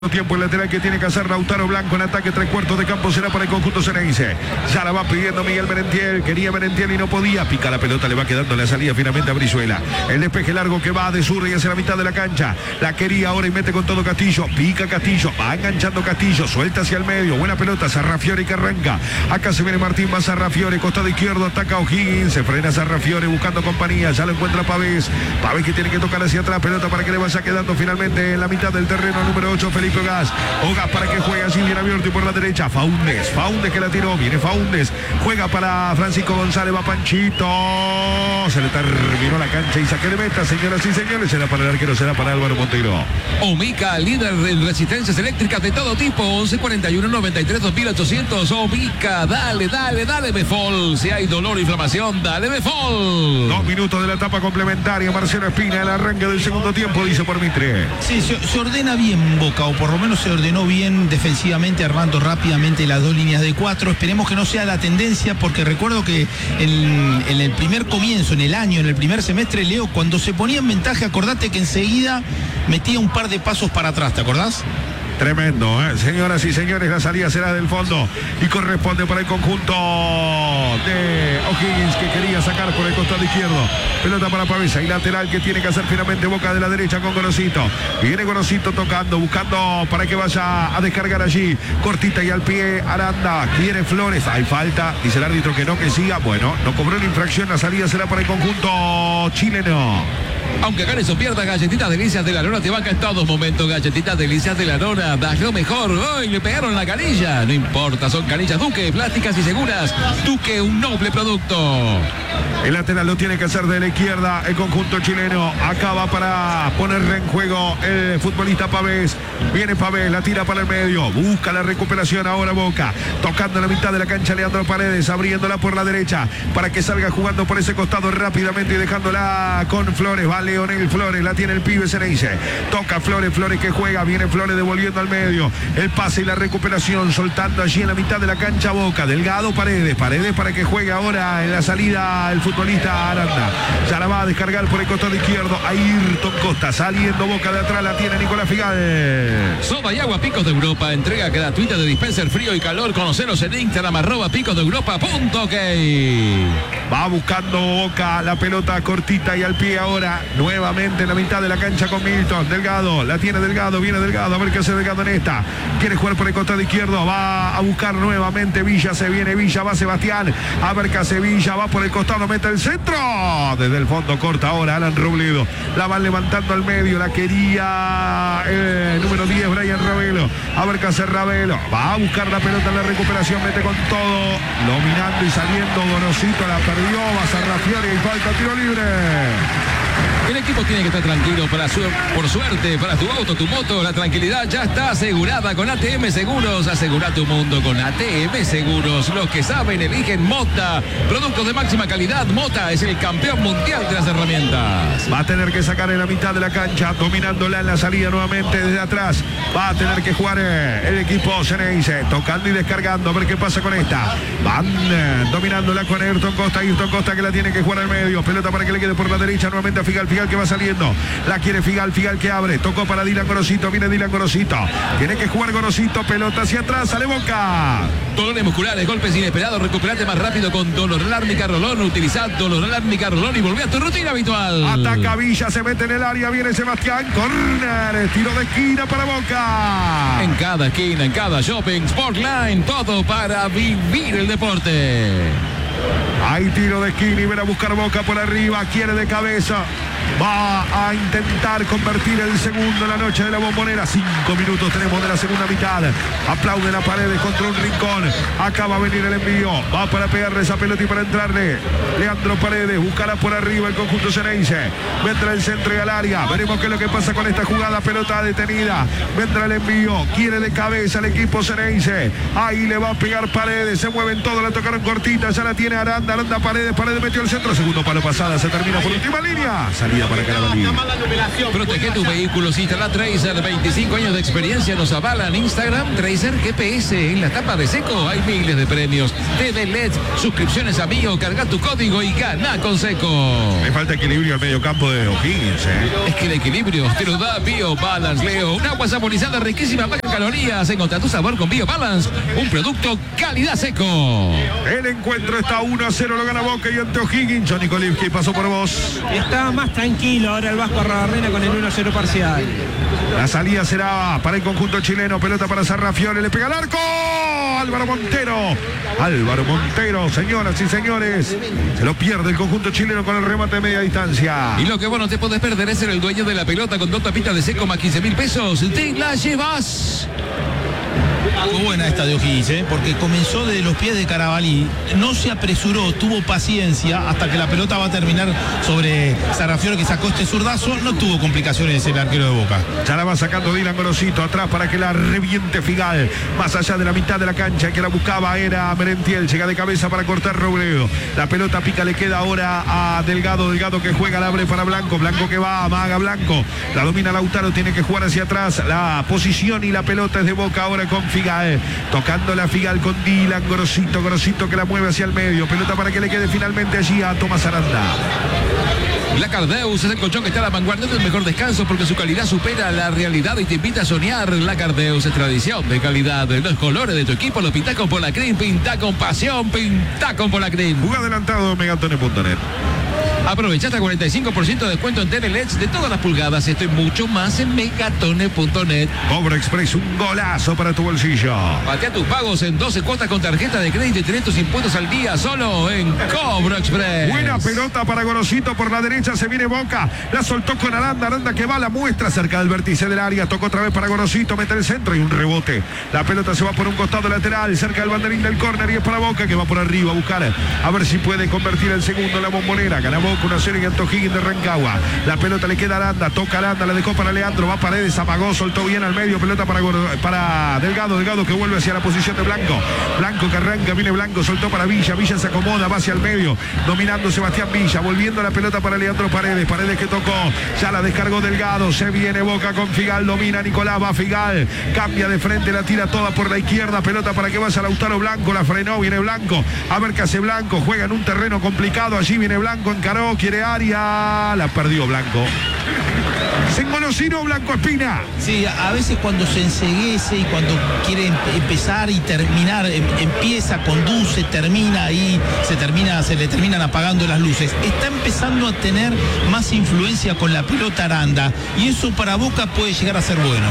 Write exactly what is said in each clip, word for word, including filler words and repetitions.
Tiempo el lateral que tiene que hacer Lautaro Blanco en ataque, tres cuartos de campo será para el conjunto ceneice. Ya la va pidiendo Miguel Merentiel, quería Merentiel y no podía, pica la pelota, le va quedando la salida finalmente a Brizuela. El despeje largo que va de sur y hacia la mitad de la cancha, la quería ahora y mete con todo Castillo, pica Castillo, va enganchando Castillo, suelta hacia el medio, buena pelota, Sarrafiore que arranca, acá se viene Martín, va Sarrafiore, costado izquierdo, ataca O'Higgins, se frena Sarrafiore buscando compañía, ya lo encuentra Pavés, Pavés que tiene que tocar hacia atrás, pelota para que le vaya quedando finalmente en la mitad del terreno, número ocho, Felipe Gas, Ogas para que juegue así bien abierto y por la derecha, Faúndez, Faúndez que la tiró, viene Faúndez, juega para Francisco González, va Panchito, se le terminó la cancha y saque de meta, señoras y señores, será para el arquero, será para Álvaro Montero. Omica, líder en resistencias eléctricas de todo tipo, once cuarenta y uno noventa y tres dos mil ochocientos, Omica, dale, dale, dale Befol, si hay dolor o inflamación, dale Befol. Dos minutos de la etapa complementaria, Marcelo Espina, el arranque del segundo tiempo, dice por Mitre. Sí, se, se ordena bien Boca, o por lo menos se ordenó bien defensivamente, armando rápidamente las dos líneas de cuatro. Esperemos que no sea la tendencia, porque recuerdo que en, en el primer comienzo, en el año, en el primer semestre, Leo, cuando se ponía en ventaja, acordate que enseguida metía un par de pasos para atrás, ¿te acordás? Tremendo, ¿eh? Señoras y señores, la salida será del fondo y corresponde para el conjunto de O'Higgins, que quería sacar por el costado izquierdo. Pelota para Pavesa y lateral que tiene que hacer finalmente Boca de la derecha con Gorosito. Viene Gorosito tocando, buscando para que vaya a descargar allí. Cortita y al pie Aranda. Quiere Flores. Hay falta. Dice el árbitro que no, que siga. Bueno, no cobró la infracción. La salida será para el conjunto chileno. Aunque ganes o pierdas, Galletitas Delicias de la Lona te banca en todos momentos. Galletitas Delicias de la Lona, das lo mejor. ¡Ay, le pegaron la canilla! No importa, son canillas Duque, plásticas y seguras. Duque, un noble producto. El lateral lo tiene que hacer de la izquierda el conjunto chileno. Acaba para poner en juego el futbolista Pavés. Viene Pavés, la tira para el medio. Busca la recuperación ahora Boca. Tocando en la mitad de la cancha Leandro Paredes, abriéndola por la derecha para que salga jugando por ese costado rápidamente y dejándola con Flores. Va Leonel Flores, la tiene el pibe Ceneice. Toca Flores, Flores que juega. Viene Flores devolviendo al medio. El pase y la recuperación, soltando allí en la mitad de la cancha Boca. Delgado, Paredes. Paredes para que juegue ahora en la salida el futbolista Aranda. Ya la va a descargar por el costado izquierdo. Ayrton Costa saliendo Boca de atrás. La tiene Nicolás Figal. Soda y agua Picos de Europa. Entrega gratuita de dispenser frío y calor. Conoceros en Instagram arroba picos de europa punto ok. Va buscando Boca la pelota cortita y al pie ahora. Nuevamente en la mitad de la cancha con Milton. Delgado, la tiene Delgado, viene Delgado. A ver qué hace Delgado en esta. Quiere jugar por el costado izquierdo. Va a buscar nuevamente Villa. Se viene Villa, va Sebastián. A ver qué hace Villa. Va por el costado, mete el centro. Desde el fondo corta ahora Alan Robledo. La van levantando al medio. La quería el número diez, Brian Ravelo. A ver qué hace Ravelo. Va a buscar la pelota en la recuperación. Mete con todo. Dominando y saliendo. Gorosito la perdió. Va Sarrafiore y falta tiro libre. El equipo tiene que estar tranquilo, para su, por suerte, para tu auto, tu moto, la tranquilidad ya está asegurada con A T M Seguros. Asegura tu mundo con A T M Seguros. Los que saben eligen Mota. Productos de máxima calidad. Mota es el campeón mundial de las herramientas. Va a tener que sacar en la mitad de la cancha, dominándola en la salida nuevamente desde atrás. Va a tener que jugar el equipo Ceneice, tocando y descargando. A ver qué pasa con esta. Van eh, dominándola con Ayrton Costa. Ayrton Costa que la tiene que jugar al medio. Pelota para que le quede por la derecha nuevamente a Figal. Figal que va saliendo, la quiere Figal, Figal que abre, tocó para Dylan Gorosito, viene Dylan Gorosito, tiene que jugar Gorosito, pelota hacia atrás, sale Boca. Dolores musculares, golpes inesperados, recuperate más rápido con Dolor Árnica Rolón, utilizad Dolor Árnica Rolón y volvé a tu rutina habitual. Ataca Villa, se mete en el área, viene Sebastián, corner, tiro de esquina para Boca. En cada esquina, en cada shopping, Sportline, todo para vivir el deporte. Hay tiro de esquina y ven a buscar Boca por arriba, quiere de cabeza. Va a intentar convertir el segundo en la noche de la Bombonera. Cinco minutos tenemos de la segunda mitad. Aplaude la Paredes contra un rincón. Acaba a venir el envío. Va para pegarle esa pelota y para entrarle. Leandro Paredes buscará por arriba el conjunto Ceneice. Vendrá el centro y al área. Veremos qué es lo que pasa con esta jugada. Pelota detenida. Vendrá el envío. Quiere de cabeza el equipo Ceneice. Ahí le va a pegar Paredes. Se mueven todos. La tocaron cortita. Ya la tiene Aranda. Aranda Paredes. Paredes metió el centro. Segundo palo pasada. Se termina por última línea. Salida salida para Carabalí. Protege tu vehículo, si instala Tracer, veinticinco años de experiencia nos avalan. Instagram, Tracer G P S, en la tapa de Seco hay miles de premios. T V L E D, suscripciones a Mío, carga tu código y gana con Seco. Le falta equilibrio al medio campo de O'Higgins, ¿eh? Es que el equilibrio te lo da Bio Balance, Leo. Un agua saborizada riquísima, baja en calorías. Encontra tu sabor con Bio Balance, un producto calidad Seco. El encuentro está uno a cero, lo gana Boca y ante O'Higgins. Johnny Kolivsky pasó por vos. Está más tranquilo ahora el Vasco Arrabarrena con el uno a cero parcial. La salida será para el conjunto chileno. Pelota para Sarrafiore, le pega al arco. Álvaro Montero. Álvaro Montero, señoras y señores. Se lo pierde el conjunto chileno con el remate de media distancia. Y lo que vos no te podés perder es ser el dueño de la pelota con dos tapitas de Seco más quince mil pesos. Te la llevas. Muy buena esta de O'Higgins, ¿eh? Porque comenzó desde los pies de Carabalí, no se apresuró, tuvo paciencia hasta que la pelota va a terminar sobre Sarrafiore, que sacó este zurdazo, no tuvo complicaciones el arquero de Boca. Ya la va sacando Dylan Gorosito atrás para que la reviente Figal, más allá de la mitad de la cancha. Que la buscaba era Merentiel, llega de cabeza para cortar Robledo, la pelota pica, le queda ahora a Delgado, Delgado que juega, la abre para Blanco, Blanco que va, amaga Blanco, la domina Lautaro, tiene que jugar hacia atrás, la posición y la pelota es de Boca ahora con Figal, tocando la Figal con Dylan Gorosito, Gorosito que la mueve hacia el medio, pelota para que le quede finalmente allí a Tomás Aranda. La Cardeus es el colchón que está a la vanguardia del mejor descanso porque su calidad supera la realidad y te invita a soñar. La Cardeus es tradición de calidad. Los colores de tu equipo los pinta con Polacrim, pinta con pasión, pinta con Polacrim. Juega adelantado megatone punto net. Aprovecha hasta cuarenta y cinco por ciento de descuento en T V L E Ds de todas las pulgadas. Esto y mucho más en megatone punto net. Cobra Express, un golazo para tu bolsillo. Patea tus pagos en doce cuotas con tarjeta de crédito y tenés tus impuestos al día solo en Cobra Express. Buena pelota para Gorosito por la derecha, se viene Boca, la soltó con Aranda, Aranda que va, la muestra cerca del vértice del área, tocó otra vez para Gorosito, mete el centro y un rebote. La pelota se va por un costado lateral, cerca del banderín del córner y es para Boca que va por arriba a buscar, a ver si puede convertir el segundo en la Bombonera. Gana Boca uno a cero y ante O'Higgins de Rancagua. La pelota le queda a Aranda, toca Aranda, la dejó para Leandro, va Paredes, apagó, soltó bien al medio, pelota para, para Delgado, Delgado que vuelve hacia la posición de Blanco. Blanco que arranca, viene Blanco, soltó para Villa, Villa se acomoda, va hacia el medio, dominando Sebastián Villa, volviendo la pelota para Leandro Paredes, Paredes que tocó, ya la descargó Delgado, se viene Boca con Figal, domina Nicolás, va Figal, cambia de frente, la tira toda por la izquierda, pelota para que vaya Lautaro Blanco, la frenó, viene Blanco, a ver qué hace Blanco, juega en un terreno complicado, allí viene Blanco, encaró, quiere área, la perdió Blanco. Se engolosinó Blanco Espina. Sí, a veces cuando se enceguece y cuando quiere em empezar y terminar, em empieza, conduce, termina y se termina, se le terminan apagando las luces. Está empezando a tener más influencia con la pelota Aranda y eso para Boca puede llegar a ser bueno.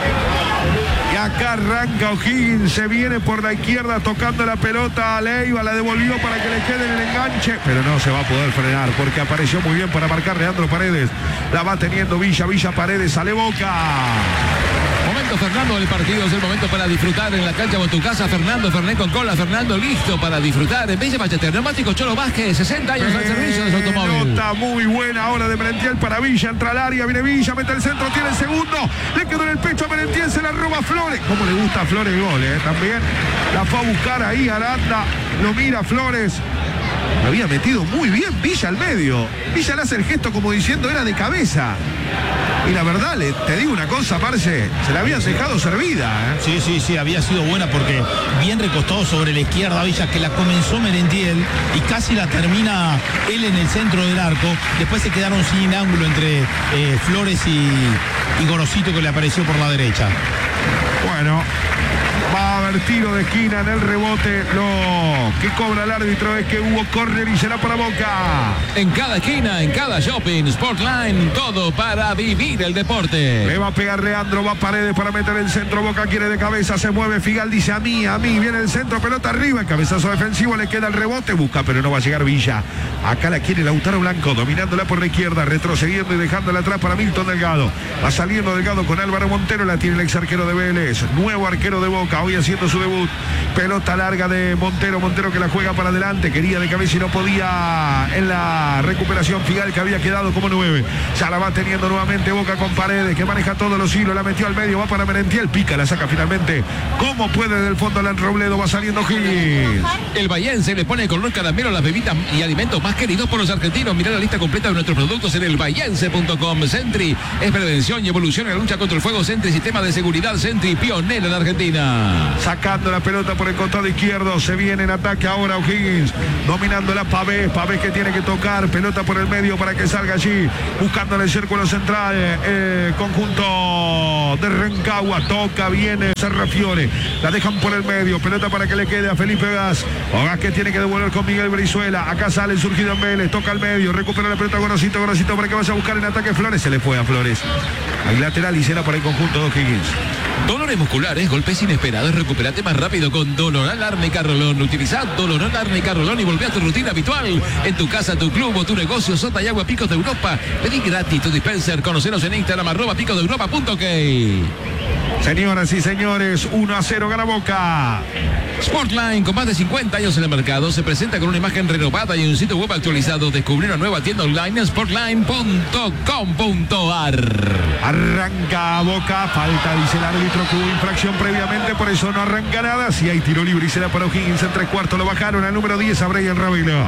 Y acá arranca O'Higgins, se viene por la izquierda tocando la pelota a Leiva, la devolvió para que le quede en el enganche, pero no se va a poder frenar porque apareció muy bien para marcar Leandro Paredes. La va teniendo Villa, Villa Paredes, sale Boca. Momento Fernando del partido, es el momento para disfrutar en la cancha o en tu casa. Fernando, Fernet con cola, Fernando listo para disfrutar en Villa Ballester. Neumáticos Cholo Vázquez, sesenta años al servicio de su automóvil. Nota muy buena ahora de Merentiel para Villa, entra al área, viene Villa, mete el centro, tiene el segundo, le quedó en el pecho a Merentiel, se la roba a Flores. ¿Cómo le gusta a Flores el gol, eh? También la fue a buscar ahí Aranda, lo mira Flores. Lo había metido muy bien Villa al medio. Villa le hace el gesto como diciendo era de cabeza. Y la verdad, le, te digo una cosa, Marce, se la habías dejado servida. ¿eh? Sí, sí, sí, había sido buena porque bien recostado sobre la izquierda Villa, que la comenzó Merentiel y casi la termina él en el centro del arco. Después se quedaron sin ángulo entre eh, Flores y, y Gorosito que le apareció por la derecha. Bueno, va a haber tiro de esquina en el rebote. Lo que cobra el árbitro es que hubo córner y será para Boca. En cada esquina, en cada shopping, Sportline, todo para vivir el deporte. Le va a pegar Leandro, va Paredes para meter el centro. Boca quiere de cabeza, se mueve Figal, dice a mí, a mí, viene el centro, pelota arriba, el cabezazo defensivo, le queda el rebote, busca, pero no va a llegar Villa. Acá la quiere Lautaro Blanco, dominándola por la izquierda, retrocediendo y dejándola atrás para Milton Delgado. Va saliendo Delgado con Álvaro Montero, la tiene el ex arquero de Vélez, nuevo arquero de Boca. Boca hoy haciendo su debut. Pelota larga de Montero, Montero que la juega para adelante, quería de cabeza y no podía en la recuperación. Figal que había quedado como nueve, ya la va teniendo nuevamente Boca con Paredes, que maneja todos los hilos, la metió al medio, va para Merentiel, pica, la saca finalmente, como puede del fondo Alan Robledo, va saliendo Higgins. El Bahiense le pone color caramelo a las bebidas y alimentos más queridos por los argentinos. Mirá la lista completa de nuestros productos en el bahiense punto com. Sentry es prevención y evolución en la lucha contra el fuego. Sentry, sistema de seguridad Sentry, pionero en Argentina. Sacando la pelota por el costado izquierdo, se viene en ataque ahora O'Higgins, dominando la Pavés, Pavés que tiene que tocar, pelota por el medio para que salga allí, buscando el círculo central, eh, conjunto de Rancagua, toca, viene Serrafiore, la dejan por el medio, pelota para que le quede a Felipe Gas, Gas que tiene que devolver con Miguel Brizuela, acá sale el surgido en Vélez, toca al medio, recupera la pelota Gorosito, Gorosito para que vaya a buscar en ataque Flores, se le fue a Flores, hay lateral y será para el conjunto de O'Higgins. Dolores musculares, golpes inesperados, recuperate más rápido con Doloral Árnica Rolón. Utiliza Doloral Árnica Rolón y volvé a tu rutina habitual. En tu casa, tu club o tu negocio, Sota y Agua Picos de Europa. Pedí gratis tu dispenser. Conocenos en Instagram, arroba picos de Europa punto ok. Señoras y señores, uno a cero gana Boca. Sportline, con más de cincuenta años en el mercado, se presenta con una imagen renovada y un sitio web actualizado. Descubre una nueva tienda online en sportline punto com punto ar. Arranca Boca, falta, dice el árbitro, que hubo infracción previamente, por eso no arranca nada. Si hay tiro libre y será para O'Higgins en tres cuartos, lo bajaron al número diez a Brian Ravelo.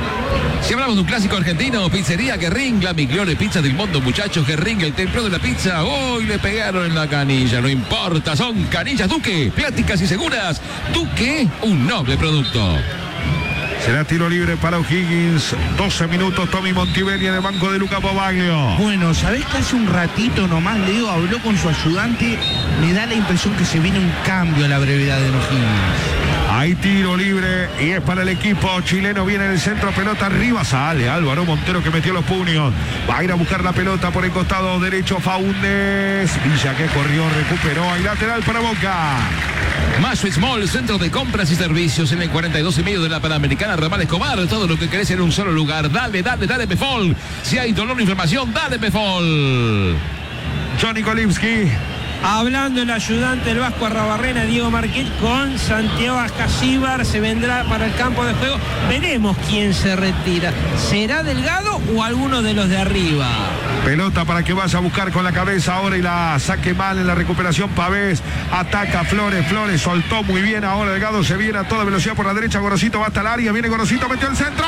Si hablamos de un clásico argentino, Pizzería Guerrín, la migliore pizza del mundo, muchachos. Guerrín, el templo de la pizza. Hoy le pegaron en la canilla, no importa, son canillas Duque, plásticas y seguras. Duque, un noble producto. Será tiro libre para O'Higgins. doce minutos, Tommy Montivelli en el banco de Luca Pobaglio. Bueno, ¿sabés que hace un ratito nomás Leo habló con su ayudante? Me da la impresión que se viene un cambio a la brevedad de O'Higgins. Hay tiro libre y es para el equipo chileno. Viene en el centro, pelota arriba, sale Álvaro Montero que metió los puños. Va a ir a buscar la pelota por el costado derecho Faúndez. Villa que corrió, recuperó. Hay lateral para Boca. Mayo Small, centro de compras y servicios en el cuarenta y dos y medio de la Panamericana Ramal Escobar. Todo lo que querés en un solo lugar. Dale, dale, dale Pefol. Si hay dolor o inflamación, dale Pefol. Johnny Kolimski. Hablando el ayudante del Vasco Arrabarrena, Diego Marquet, con Santiago Ascasíbar, se vendrá para el campo de juego. Veremos quién se retira. ¿Será Delgado o alguno de los de arriba? Pelota para que vaya a buscar con la cabeza ahora y la saque mal en la recuperación. Pavés ataca Flores, Flores soltó muy bien ahora Delgado, se viene a toda velocidad por la derecha. Gorosito va hasta el área, viene Gorosito, metió el centro.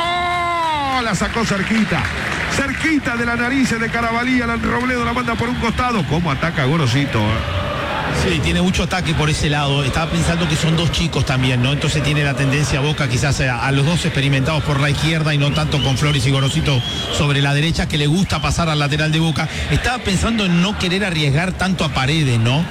La sacó cerquita. Cerquita de la nariz de Carabalí, Alan Robledo la manda por un costado. ¿Cómo ataca Gorosito? Sí, tiene mucho ataque por ese lado. Estaba pensando que son dos chicos también, ¿no? Entonces tiene la tendencia Boca quizás a, a los dos experimentados por la izquierda y no tanto con Flores y Gorosito sobre la derecha, que le gusta pasar al lateral de Boca. Estaba pensando en no querer arriesgar tanto a Paredes, ¿no?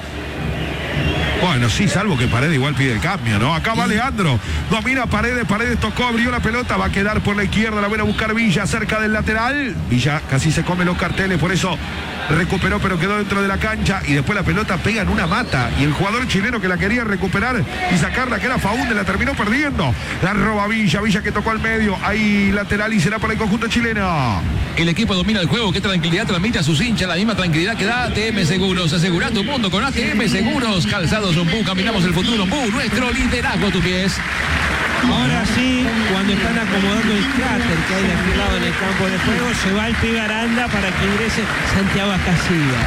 Bueno, sí, salvo que Paredes igual pide el cambio, ¿no? Acá va Leandro, domina Paredes, Paredes tocó, abrió la pelota, va a quedar por la izquierda, la viene a buscar Villa, cerca del lateral. Villa casi se come los carteles, por eso recuperó, pero quedó dentro de la cancha y después la pelota pega en una mata y el jugador chileno que la quería recuperar y sacarla, que era Faúndez, la terminó perdiendo. La roba Villa, Villa que tocó al medio, ahí lateral y será para el conjunto chileno. El equipo domina el juego, qué tranquilidad transmite a sus hinchas, la misma tranquilidad que da A T M Seguros. Asegura tu mundo con A T M Seguros. Calzados Ombú, caminamos el futuro. Ombú, nuestro liderazgo a tus pies. Ahora sí, cuando están acomodando el cráter que hay de aquel lado en el campo de juego, se va el pibe Aranda para que ingrese Santiago Ascasíbar.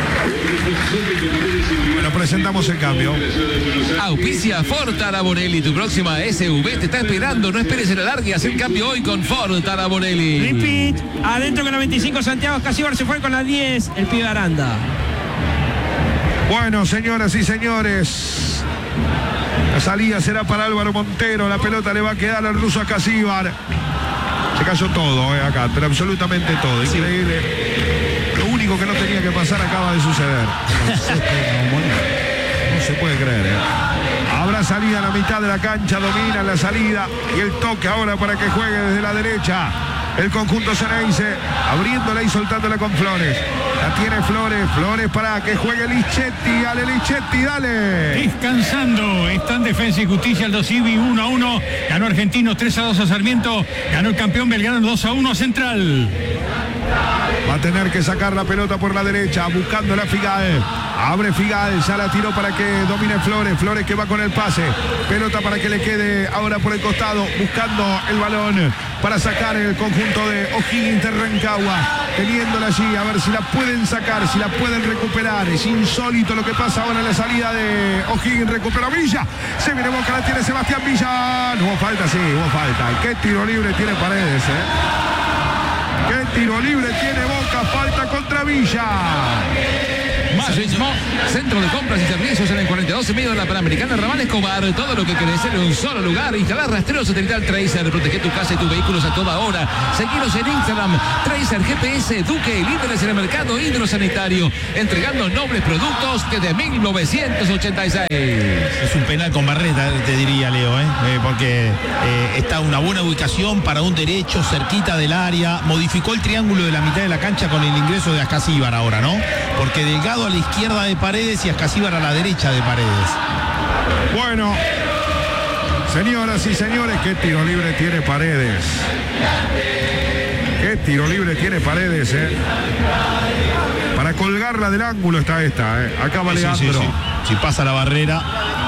Bueno, presentamos el cambio. Auspicia Ford Taraborelli, tu próxima S U V te está esperando. No esperes el alargue, haz el cambio hoy con Ford Taraborelli. Repeat, adentro con la veinticinco Santiago Ascasíbar, se fue con la diez el pibe Aranda. Bueno, señoras y señores, la salida será para Álvaro Montero. La pelota le va a quedar al ruso Ascasíbar. Se cayó todo eh, acá, pero absolutamente todo. Increíble. Lo único que no tenía que pasar acaba de suceder. No se puede creer. Eh. Habrá salida a la mitad de la cancha, domina la salida y el toque ahora para que juegue desde la derecha. El conjunto Ceneice, abriéndola y soltándola con Flores. La tiene Flores, Flores para que juegue Lichetti. Dale, Lichetti, dale. Descansando, están Defensa y Justicia, Aldo Civi uno a uno. Ganó Argentinos tres a dos a Sarmiento. Ganó el campeón Belgrano dos a uno a Central. Va a tener que sacar la pelota por la derecha, buscando la Figal. Abre Figal, ya la tiró para que domine Flores. Flores que va con el pase. Pelota para que le quede ahora por el costado, buscando el balón para sacar el conjunto de O'Higgins de Rancagua. Teniéndola allí, a ver si la pueden sacar, si la pueden recuperar. Es insólito lo que pasa ahora en la salida de O'Higgins. Recupera Villa. Se viene Boca, la tiene Sebastián Villa. No hubo falta, sí, hubo falta. ¿Qué tiro libre tiene Paredes, eh? ¿Qué tiro libre tiene Boca? Falta contra Villa. Más mismo, centro de compras y servicios en el cuarenta y dos en medio de la Panamericana Ramal Escobar. Todo lo que querés en un solo lugar. Instalar rastreo satelital Tracer. Protege tu casa y tus vehículos a toda hora. Seguinos en Instagram. Tracer G P S Duque, líderes en el mercado hidrosanitario. Entregando nobles productos desde mil novecientos ochenta y seis. Es un penal con Barreta, te diría, Leo, ¿eh? Eh, porque eh, está una buena ubicación para un derecho cerquita del área. Modificó el triángulo de la mitad de la cancha con el ingreso de Ascasíbar ahora, ¿no? Porque Delgado a la izquierda de Paredes y Ascasíbar a la derecha de Paredes. Bueno, señoras y señores, qué tiro libre tiene Paredes. Qué tiro libre tiene Paredes, eh. Para colgarla del ángulo está esta, eh. Acá va Leandro. Sí, sí, sí. Si pasa la barrera.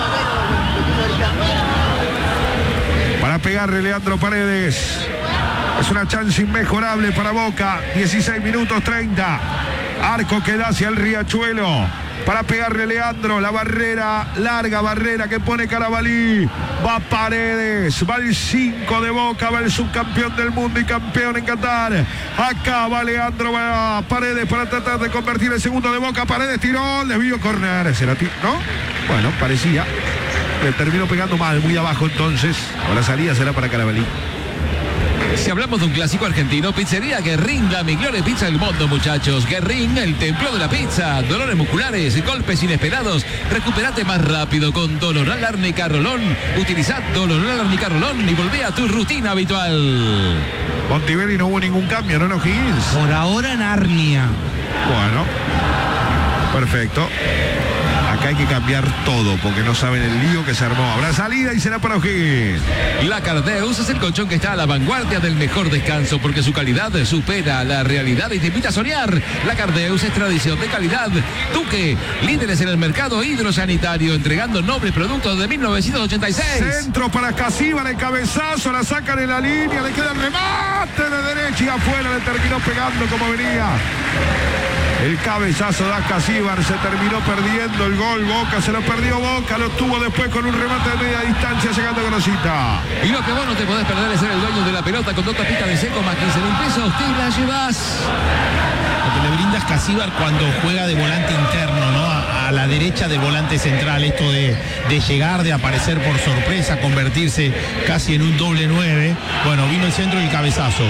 Para pegarle Leandro Paredes. Es una chance inmejorable para Boca. dieciséis minutos treinta. Arco que da hacia el Riachuelo. Para pegarle Leandro. La barrera, larga barrera que pone Carabalí. Va Paredes. Va el cinco de Boca. Va el subcampeón del mundo y campeón en Qatar. Acá va Leandro. Va Paredes para tratar de convertir el segundo de Boca. Paredes tiró. Desvío corner. ¿Será ti? ¿No? Bueno, parecía. Le terminó pegando mal. Muy abajo entonces. Ahora salida será para Carabalí. Si hablamos de un clásico argentino, Pizzería Guerrín, la mejor pizza del mundo, muchachos. Guerrín, el templo de la pizza. Dolores musculares, golpes inesperados. Recuperate más rápido con Doloral Árnica Rolón. Utilizad Doloral Árnica Rolón y volvé a tu rutina habitual. Montivelli no hubo ningún cambio, ¿no, O'Higgins? Por ahora Narnia. Bueno, perfecto. Acá hay que cambiar todo porque no saben el lío que se armó. Habrá salida y será para O'Higgins. La Cardeus es el colchón que está a la vanguardia del mejor descanso porque su calidad supera la realidad y te invita a soñar. La Cardeus es tradición de calidad. Duque, líderes en el mercado hidrosanitario, entregando nobles productos de mil novecientos ochenta y seis. Centro para Ascasíbar, el cabezazo, la sacan en la línea, le queda el remate de derecha y afuera, le terminó pegando como venía. El cabezazo de Ascasíbar, se terminó perdiendo el gol. Boca se lo perdió Boca, lo tuvo después con un remate de media distancia llegando a Grosita. Y lo que vos no te podés perder es ser el dueño de la pelota con dos tapitas de seco más quince mil pesos. Te la llevas. Lo que le brinda Ascasíbar cuando juega de volante interno, ¿no? A, a la derecha del volante central. Esto de, de llegar, de aparecer por sorpresa, convertirse casi en un doble nueve. Bueno, vino el centro y el cabezazo.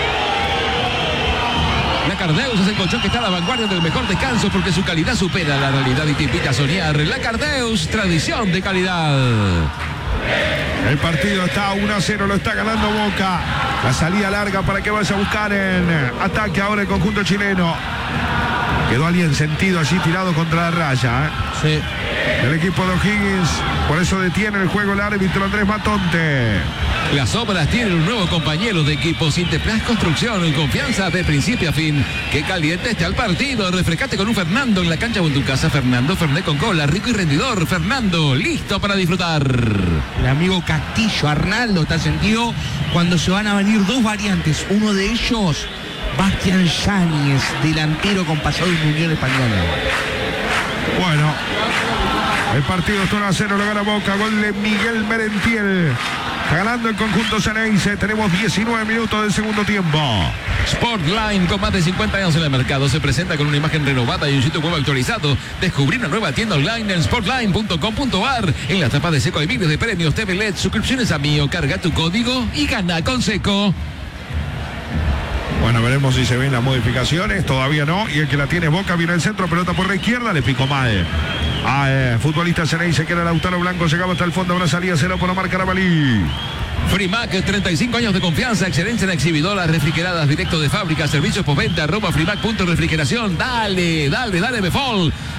La Cardeus es el colchón que está a la vanguardia del mejor descanso porque su calidad supera la realidad y te invita a soñar. La Cardeus, tradición de calidad. El partido está uno a cero, lo está ganando Boca. La salida larga para que vaya a buscar en ataque ahora el conjunto chileno. Quedó alguien sentido allí tirado contra la raya, ¿eh? Sí. El equipo de O'Higgins, por eso detiene el juego el árbitro Andrés Matonte. Las obras tienen un nuevo compañero de equipo. Sinterplas Construcción, en confianza de principio a fin. Que caliente está el partido. Refrescate con un Fernando en la cancha o en tu casa. Fernando, Fernet con cola, rico y rendidor. Fernando, listo para disfrutar. El amigo Castillo, Arnaldo, está sentido cuando se van a venir dos variantes. Uno de ellos, Bastián Yáñez, delantero con pasado en Unión Española. Bueno, el partido está uno a cero, lo gana Boca. Gol de Miguel Merentiel. Está ganando el conjunto Ceneice. Tenemos diecinueve minutos del segundo tiempo. Sportline, con más de cincuenta años en el mercado, se presenta con una imagen renovada y un sitio web actualizado. Descubrí una nueva tienda online en sportline punto com punto a r. En la tapa de Seco hay miles de premios, T V L E D, suscripciones a Mío. Carga tu código y gana con Seco. Bueno, veremos si se ven las modificaciones. Todavía no. Y el que la tiene Boca, viene el centro, pelota por la izquierda, le picó mal. Ah, eh, futbolista Ceneice, que era Lautaro Blanco, llegaba hasta el fondo, ahora salía cero por Omar Carabalí. Frimac, treinta y cinco años de confianza, excelencia en exhibidoras refrigeradas, directo de fábrica, servicios postventa, arroba frimac punto refrigeración. Dale, dale, dale, Befol.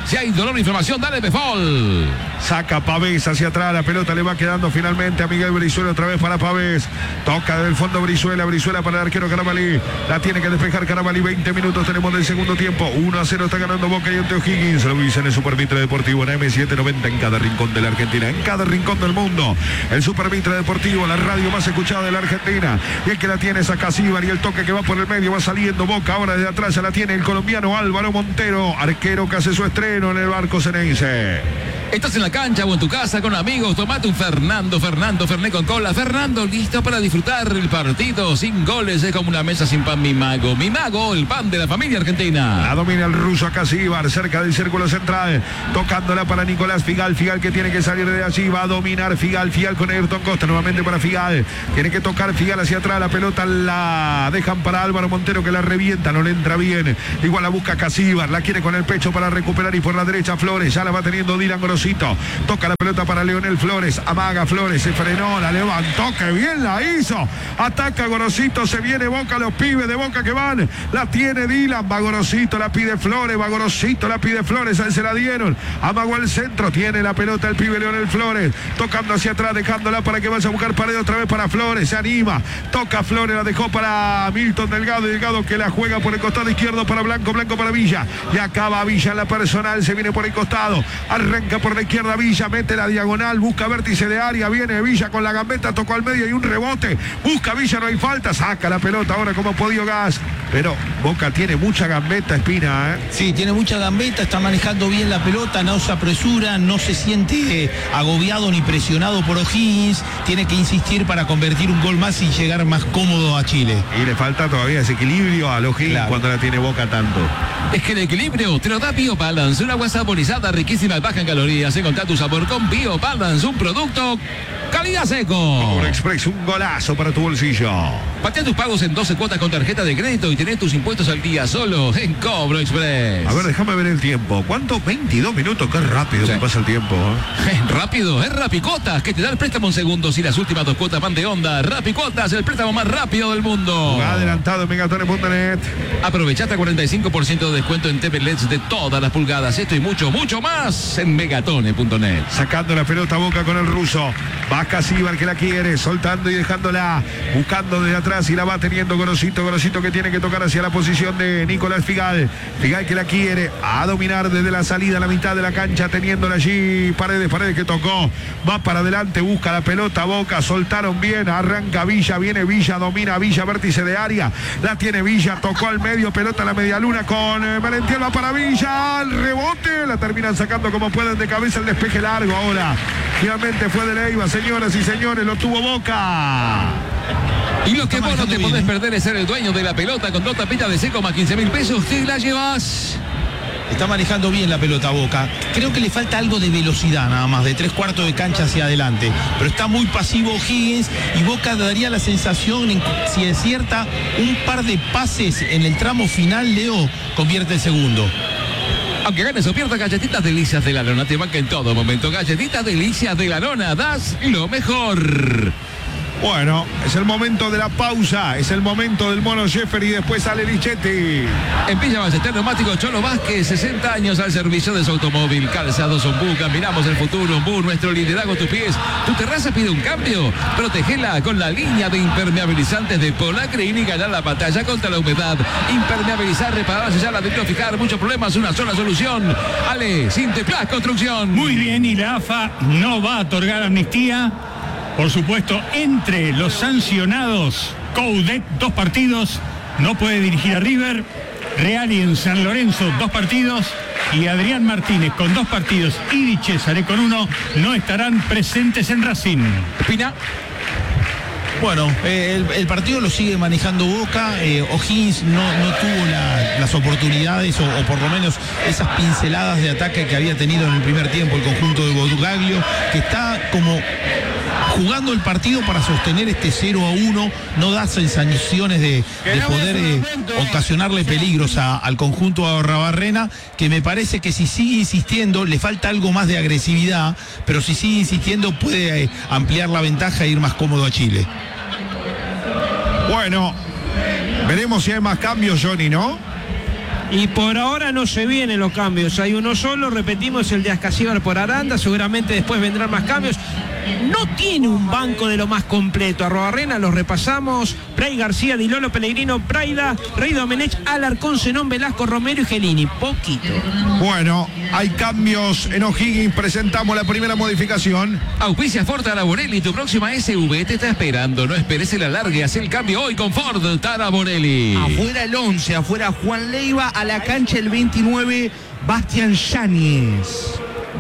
Si hay dolor o inflamación, dale Befol. Saca Pavés hacia atrás, la pelota le va quedando finalmente a Miguel Brizuela, otra vez para Pavés. Toca del fondo Brizuela, Brizuela para el arquero Carabalí. La tiene que despejar Carabalí, veinte minutos tenemos del segundo tiempo. uno a cero está ganando Boca y ante O'Higgins. Lo dice en el Supermitre Deportivo en M setecientos noventa en cada rincón de la Argentina, en cada rincón del mundo. El Supermitre Deportivo, la radio más escuchada de la Argentina. Y el que la tiene es a Casíbar y el toque que va por el medio va saliendo Boca. Ahora desde atrás ya la tiene el colombiano Álvaro Montero, arquero que hace su estreno en el barco ceneice. Estás en la cancha o en tu casa con amigos, tomate un Fernando, Fernando, Fernet con cola. Fernando, listo para disfrutar el partido sin goles. Es como una mesa sin pan, mi mago. Mi mago, el pan de la familia argentina. La domina el ruso Casíbar, cerca del círculo central. Tocándola para Nicolás Figal. Figal que tiene que salir de allí. Va a dominar Figal. Figal con Ayrton Costa. Nuevamente para Figal. Tiene que tocar Figal hacia atrás. La pelota la dejan para Álvaro Montero que la revienta. No le entra bien. Igual la busca Casíbar. La quiere con el pecho para recuperar. Y por la derecha Flores. Ya la va teniendo Dylan Grosito. Toca la pelota para Leonel Flores. Amaga Flores. Se frenó. La levantó. Que bien la hizo. Ataca Gorosito. Se viene Boca. Los pibes de Boca que van. La tiene Dylan. Va Gorosito. La pide Flores. Va Gorosito. La pide Flores. A él se la dieron. Amagó el centro. Tiene la pelota el pibe Leonel Flores. Tocando hacia atrás. Dejándola para que vaya a buscar pared otra vez para Flores. Se anima. Toca Flores. La dejó para Milton Delgado. Delgado que la juega por el costado izquierdo para Blanco. Blanco para Villa. Y acaba Villa en la personal. Se viene por el costado. Arranca por la izquierda Villa. Mete la diagonal. Busca vértice de área. Viene Villa con la gambeta. Tocó al medio y un rebote. Busca Villa. No hay falta. Saca la pelota ahora como podido Gas. Pero Boca tiene mucha gambeta, Espina, ¿eh? Sí, tiene mucha gambeta. Está manejando bien la pelota. No se apresura. No se siente eh, agobiado ni presionado por O'Higgins. Tiene que insistir para convertir un gol más y llegar más cómodo a Chile. Y le falta todavía ese equilibrio a O'Higgins, claro, cuando la tiene Boca tanto. Es que el equilibrio te lo da BioBalance, una agua saborizada, riquísima y baja en calorías. Encontrá tu sabor con BioBalance, un producto calidad seco. Cobro Express, un golazo para tu bolsillo. Patea tus pagos en doce cuotas con tarjeta de crédito y tenés tus impuestos al día solo en Cobro Express. A ver, déjame ver el tiempo. ¿Cuánto? veintidós minutos. Qué rápido, sí, que pasa el tiempo, ¿eh? Eh, rápido, es Rapicuotas, que te da el préstamo en segundos y las últimas dos cuotas van de onda. Rapicuotas, el préstamo más rápido del mundo. Va adelantado en Megatones punto net. Aprovecha hasta cuarenta y cinco por ciento de descuento en T V L E Ds de todas las pulgadas. Esto y mucho, mucho más en Megatones punto net. Sacando la pelota Boca con el ruso. Va Casíbar que la quiere, soltando y dejándola. Buscando desde atrás y la va teniendo Gorosito. Gorosito que tiene que tocar hacia la posición de Nicolás Figal. Figal que la quiere a dominar desde la salida a la mitad de la cancha, teniéndola allí. Paredes, Paredes que tocó. Va para adelante, busca la pelota Boca. Soltaron bien, arranca Villa, viene Villa, domina Villa, vértice de área. La tiene Villa, tocó al medio, pelota a la media luna con eh, Merentiel, va para Villa. El rebote, la terminan sacando como pueden de cabeza, el despeje largo ahora. Finalmente fue de Leiva, señoras y señores, lo tuvo Boca. Y lo que vos no te podés perder es ser el dueño de la pelota con dos tapitas de seco más quince mil pesos. Te la llevas. Está manejando bien la pelota Boca. Creo que le falta algo de velocidad nada más, de tres cuartos de cancha hacia adelante. Pero está muy pasivo O'Higgins y Boca daría la sensación, en, si es cierta, un par de pases en el tramo final, Leo convierte el segundo. Aunque ganes o pierdas, Galletitas Delicias de la Lona te banca en todo momento. Galletitas Delicias de la Lona, das lo mejor. Bueno, es el momento de la pausa, es el momento del mono Sheffer y después sale Lichetti. En Villa Ballester Neumáticos Cholo Vázquez, sesenta años al servicio de su automóvil. Calzados Ombú, caminamos el futuro. Ombú, nuestro liderazgo a tus pies. ¿Tu terraza pide un cambio? Protégela con la línea de impermeabilizantes de Polacrin y ganar la batalla contra la humedad. Impermeabilizar, reparar, sellar, fijar, muchos problemas, una sola solución. Ale, Sinteplas Construcción. Muy bien, y la A F A no va a otorgar amnistía. Por supuesto, entre los sancionados, Coudet, dos partidos, no puede dirigir a River. Reali en San Lorenzo, dos partidos. Y Adrián Martínez con dos partidos y Di Cesare con uno no estarán presentes en Racing. Pina. Bueno, eh, el, el partido lo sigue manejando Boca. eh, O'Higgins no, no tuvo la, las oportunidades o, o por lo menos esas pinceladas de ataque que había tenido en el primer tiempo el conjunto de Bodugaglio, que está como jugando el partido para sostener este cero a uno, no da sensaciones de, de poder eh, ocasionarle peligros a, al conjunto de Arrabarrena, que me parece que si sigue insistiendo le falta algo más de agresividad, pero si sigue insistiendo puede eh, ampliar la ventaja e ir más cómodo a Chile. Bueno, veremos si hay más cambios, Johnny, ¿no? Y por ahora no se vienen los cambios. Hay uno solo, repetimos, el de Ascasíbar por Aranda. Seguramente después vendrán más cambios. No tiene un banco de lo más completo. Arrobarrena los repasamos. Bray García, Dilolo, Pellegrino, Praida, Rey Domenech, Alarcón, Zenón, Velasco, Romero y Gelini. Poquito. Bueno, hay cambios en O'Higgins. Presentamos la primera modificación. Auspicia Ford Taraborelli, tu próxima S U V te está esperando. No esperes el alargue, haz el cambio hoy con Ford Taraborelli. Afuera el once, afuera Juan Leiva, a la cancha el veintinueve, Bastián Yáñez.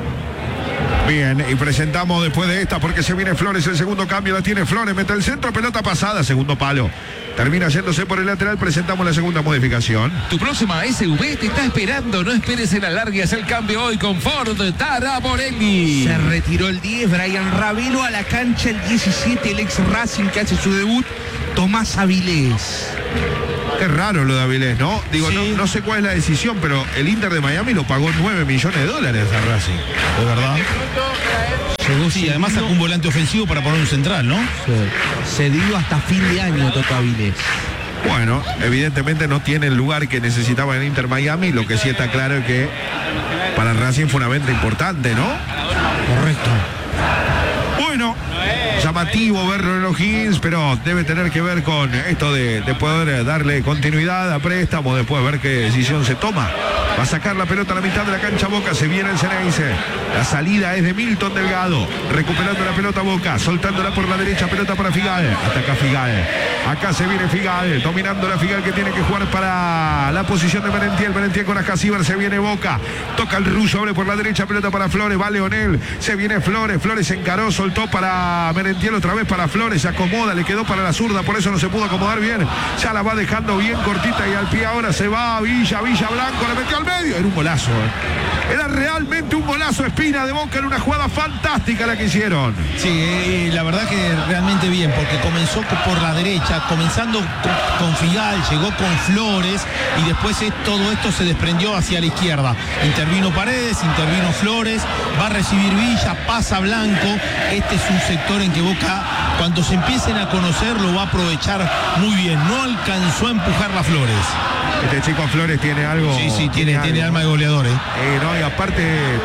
Bien, y presentamos después de esta porque se viene Flores, el segundo cambio la tiene Flores, mete el centro, pelota pasada, segundo palo. Termina yéndose por el lateral, presentamos la segunda modificación. Tu próxima S U V te está esperando, no esperes el alargue, haz el cambio hoy con Ford Taraborelli. Se retiró el diez, Brian Ravelo, a la cancha el diecisiete, el ex Racing que hace su debut, Tomás Avilés. Qué raro lo de Avilés, ¿no? Digo, Sí. no, no sé cuál es la decisión, pero el Inter de Miami lo pagó nueve millones de dólares a Racing. De verdad. Llegó, sí, además sacó un volante ofensivo para poner un central, ¿no? Cedido hasta fin de año, Toto Avilés. Bueno, evidentemente no tiene el lugar que necesitaba el Inter Miami, lo que sí está claro es que para Racing fue una venta importante, ¿no? Correcto. Bueno, llamativo verlo en los O'Higgins, pero debe tener que ver con esto de, de poder darle continuidad a préstamo, después ver qué decisión se toma. Va a sacar la pelota a la mitad de la cancha Boca, se viene el Ceneice. La salida es de Milton Delgado, recuperando la pelota Boca, soltándola por la derecha, pelota para Figal. Hasta acá Figal. Acá se viene Figal, dominando la Figal que tiene que jugar para la posición de Merentiel. Merentiel con Ascasíbar, se viene Boca. Toca el ruso, abre por la derecha, pelota para Flores, va Leonel. Se viene Flores, Flores se encaró, soltó para Merentiel, otra vez para Flores, se acomoda, le quedó para la zurda, por eso no se pudo acomodar bien. Ya la va dejando bien cortita y al pie ahora se va a Villa, Villa Blanco, le metió al medio. Era un golazo, ¿eh? Era realmente un golazo Espina de Boca, en una jugada fantástica la que hicieron. Sí, eh, la verdad que realmente bien, porque comenzó por la derecha, comenzando con, con Figal, llegó con Flores y después es, todo esto se desprendió hacia la izquierda. Intervino Paredes, intervino Flores, va a recibir Villa, pasa Blanco. Este es un sector en que Boca, cuando se empiecen a conocer, lo va a aprovechar muy bien. No alcanzó a empujar las Flores. Este chico Flores tiene algo. Sí, sí, tiene, tiene algo. alma de goleador, ¿eh? Eh, no, y aparte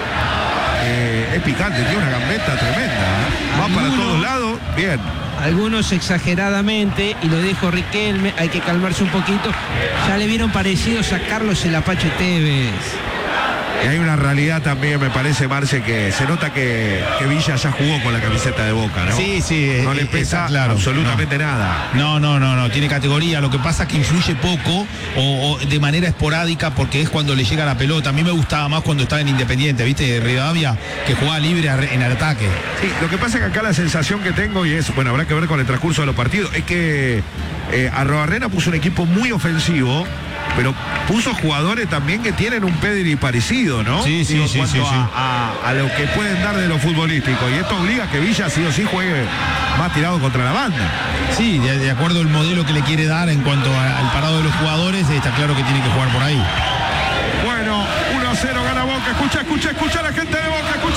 eh, es picante, tiene una gambeta tremenda, ¿eh? Va para Alguno- todos lados, bien. Algunos exageradamente, y lo dijo Riquelme, hay que calmarse un poquito. Ya le vieron parecidos a Carlos el Apache Tevez. Y hay una realidad también, me parece, Marce, que se nota que, que Villa ya jugó con la camiseta de Boca, ¿no? Sí, sí, No eh, le eh, pesa está claro. absolutamente nada. No, no, no, no, tiene categoría. Lo que pasa es que influye poco o, o de manera esporádica porque es cuando le llega la pelota. A mí me gustaba más cuando estaba en Independiente, ¿viste? Rivadavia, que jugaba libre en el ataque. Sí, lo que pasa es que acá la sensación que tengo, y es, bueno, habrá que ver con el transcurso de los partidos, es que eh, Arrobarrena puso un equipo muy ofensivo, pero puso jugadores también que tienen un pedigree parecido, ¿no? Sí, sí, Digo, sí, en cuanto sí, sí. A, a- a lo que pueden dar de lo futbolístico. Y esto obliga a que Villa sí o sí juegue más tirado contra la banda. Sí, de, de acuerdo al modelo que le quiere dar en cuanto a- al parado de los jugadores, está claro que tiene que jugar por ahí. Bueno, uno a cero gana Boca. Escucha, escucha, escucha a la gente de Boca. Escucha.